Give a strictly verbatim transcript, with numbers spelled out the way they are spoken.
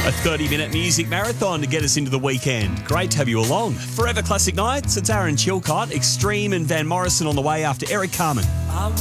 A thirty-minute music marathon to get us into the weekend. Great to have you along. Forever Classic Nights, it's Aaron Chilcott, Extreme and Van Morrison on the way after Eric Carmen.